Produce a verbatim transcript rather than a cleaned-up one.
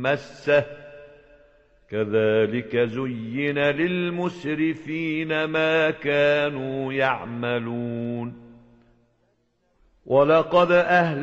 مسه كذلك زين للمسرفين ما كانوا يعملون ولقد أهل